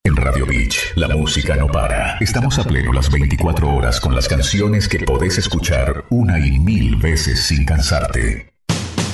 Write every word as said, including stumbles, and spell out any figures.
En Radio Beach, la música no para. Estamos a pleno las veinticuatro horas con las canciones que podés escuchar una y mil veces sin cansarte.